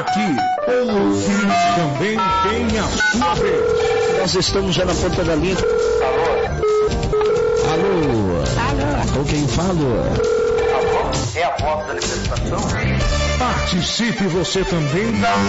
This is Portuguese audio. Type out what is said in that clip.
Aqui, o ouvinte também tem a sua vez. Nós estamos já na ponta da linha. Alô? Com quem falo? É a voz da libertação? Participe você também